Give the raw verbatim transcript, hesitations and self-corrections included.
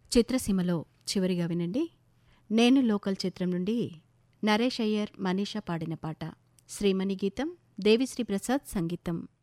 చిత్రసీమలో చివరిగా వినండి. నేను లోకల్ చిత్రం నుండి నరేష్ అయ్యర్, మనీషా పాడిన పాట. శ్రీమణి గీతం, దేవిశ్రీ ప్రసాద్ సంగీతం.